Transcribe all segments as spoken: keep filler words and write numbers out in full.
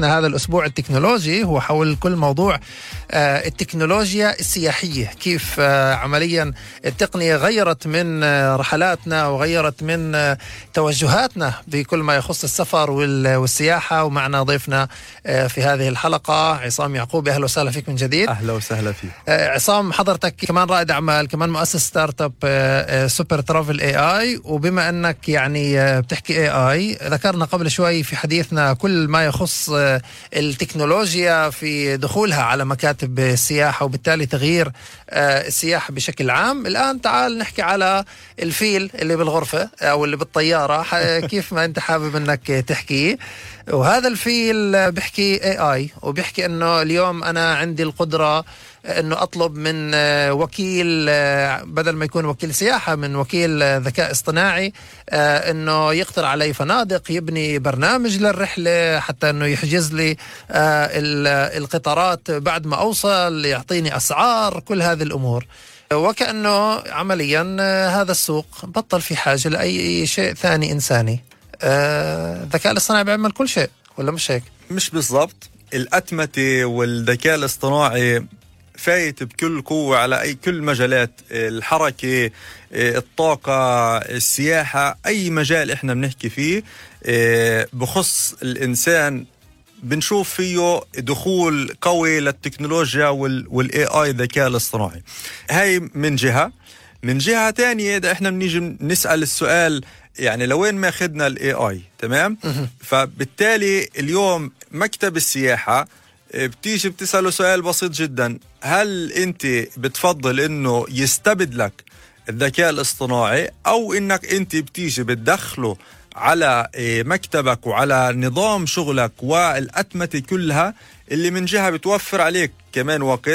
حديثنا هذا الأسبوع التكنولوجي هو حول كل موضوع آه التكنولوجيا السياحية، كيف آه عمليا التقنية غيرت من آه رحلاتنا وغيرت من آه توجهاتنا بكل ما يخص السفر والسياحة. ومعنا ضيفنا آه في هذه الحلقة عصام يعقوب. أهلا وسهلا فيك من جديد. أهلا وسهلا فيك. آه عصام، حضرتك كمان رائد أعمال، كمان مؤسس ستارت اب آه سوبر ترافل اي اي، وبما أنك يعني آه بتحكي اي اي، ذكرنا قبل شوي في حديثنا كل ما يخص آه التكنولوجيا في دخولها على مكاتب السياحة وبالتالي تغيير آه السياحة بشكل عام. الآن تعال نحكي على الفيل اللي بالغرفة أو اللي بالطيارة، كيف ما أنت حابب أنك تحكي. وهذا الفيل بيحكي اي اي، وبيحكي أنه اليوم أنا عندي القدرة أنه أطلب من وكيل، بدل ما يكون وكيل سياحة، من وكيل ذكاء اصطناعي أنه يقترح علي فنادق، يبني برنامج للرحلة، حتى أنه يحجز لي القطارات بعد ما أوصل، يعطيني أسعار، كل هذه الأمور. وكأنه عمليا هذا السوق بطل في حاجة لأي شيء ثاني إنساني. الذكاء الاصطناعي بيعمل كل شيء، ولا مش هيك؟ مش بالضبط. الأتمتة والذكاء الاصطناعي فايت بكل قوة على أي كل مجالات الحركة، الطاقة، السياحة، أي مجال إحنا بنحكي فيه بخص الإنسان بنشوف فيه دخول قوي للتكنولوجيا والاي اي الذكاء الاصطناعي. هاي من جهة. من جهة تانية إذا إحنا بنيجي نسأل السؤال يعني لوين ما خدنا الاي اي، تمام؟ فبالتالي اليوم مكتب السياحة بتيجي بتسأله سؤال بسيط جدا: هل انت بتفضل انه يستبدلك الذكاء الاصطناعي، او انك انت بتيجي بتدخله على مكتبك وعلى نظام شغلك والأتمتة كلها، اللي من جهة بتوفر عليك كمان وقت،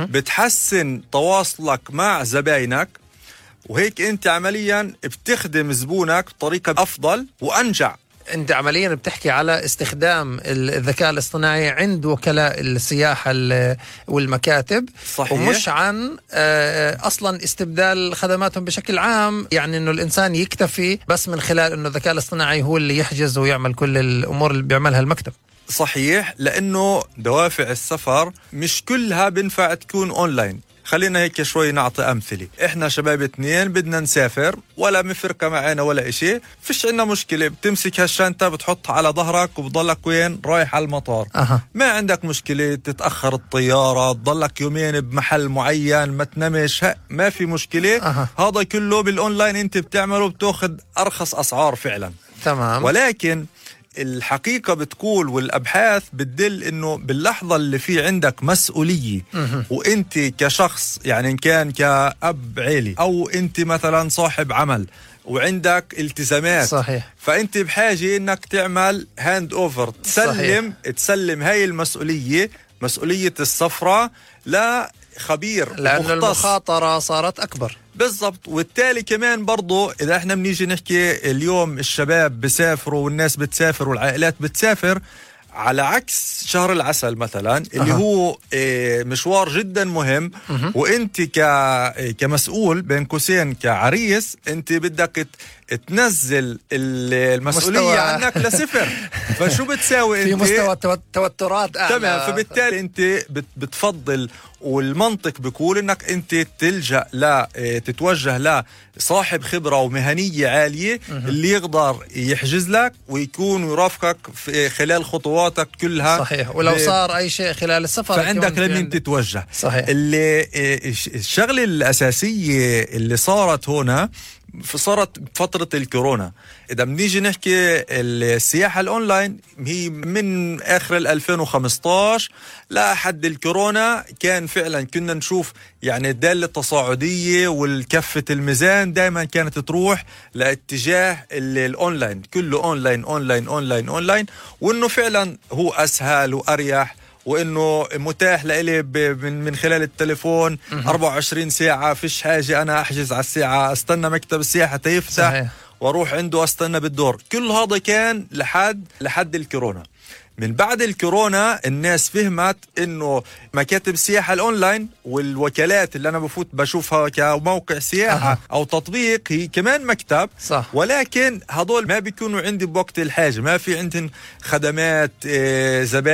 بتحسن تواصلك مع زباينك، وهيك انت عمليا بتخدم زبونك بطريقة افضل وانجع. انت عمليا بتحكي على استخدام الذكاء الاصطناعي عند وكلاء السياحة والمكاتب. صحيح. ومش عن اصلا استبدال خدماتهم بشكل عام، يعني انه الانسان يكتفي بس من خلال انه الذكاء الاصطناعي هو اللي يحجز ويعمل كل الامور اللي بيعملها المكتب. صحيح، لانه دوافع السفر مش كلها بنفع تكون اونلاين. خلينا هيك شوي نعطي أمثلة. إحنا شباب اثنين بدنا نسافر، ولا مفرقة معنا ولا إشي، فيش عنا مشكلة، بتمسك هالشنطة بتحطها على ظهرك وبضلك وين؟ رايح على المطار. أه. ما عندك مشكلة تتأخر الطيارة، تضلك يومين بمحل معين ما تنمش، ما في مشكلة. أه. هذا كله بالأونلاين أنت بتعمله، بتاخد أرخص أسعار فعلا. تمام. ولكن الحقيقة بتقول والأبحاث بتدل إنه باللحظة اللي في عندك مسؤولية، وإنت كشخص، يعني إن كان كأب عيلي أو إنت مثلا صاحب عمل وعندك التزامات، صحيح، فأنت بحاجة إنك تعمل هاند أوفر، تسلم صحيح. تسلم هاي المسؤولية، مسؤولية السفرة، لا خبير، لأن مختص. المخاطرة صارت أكبر. بالضبط. والتالي كمان برضو إذا احنا بنيجي نحكي اليوم الشباب بسافروا والناس بتسافر والعائلات بتسافر، على عكس شهر العسل مثلا اللي أه. هو مشوار جدا مهم، أه. وانت كمسؤول بين قوسين كعريس انت بدك تنزل المسؤولية عنك لصفر. فشو بتساوي انت؟ في مستوى توترات أعلى. تمام. فبالتالي انت بتفضل، والمنطق بيقول انك انت تلجأ لا تتوجه لصاحب خبرة ومهنية عالية اللي يقدر يحجز لك ويكون يرافقك في خلال خطواتك كلها. صحيح. ولو صار اي شيء خلال السفر فعندك لمين تتوجه. صحيح. اللي الشغلة الأساسية اللي صارت هنا صارت فترة الكورونا. إذا بنيجي نحكي السياحة الأونلاين هي من آخر ألفين وخمسطعش لحد الكورونا، كان فعلا كنا نشوف يعني الدالة التصاعدية والكفة الميزان دائما كانت تروح لاتجاه الأونلاين، كله أونلاين أونلاين أونلاين أونلاين، وإنه فعلا هو أسهل وأريح، وإنه متاح لإلي من من خلال التليفون أربعة وعشرين ساعة، فيش حاجة أنا أحجز على الساعة، أستنى مكتب السياحة تيفتح. صحيح. وأروح عنده أستنى بالدور. كل هذا كان لحد لحد الكورونا. من بعد الكورونا الناس فهمت إنه مكاتب السياحة الأونلاين والوكالات اللي أنا بفوت بشوفها كموقع سياحة أه. أو تطبيق هي كمان مكتب. صح. ولكن هدول ما بيكونوا عندي بوقت الحاجة، ما في عندهم خدمات زبائن